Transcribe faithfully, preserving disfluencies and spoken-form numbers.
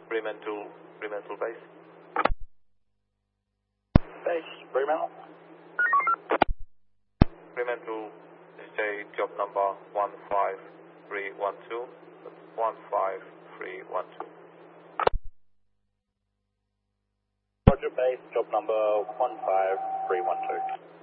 Fremantle, Fremantle base. Base, Fremantle. Fremantle, say job number one five three one two. That's one five three one two. Roger, base, job number one five three one two.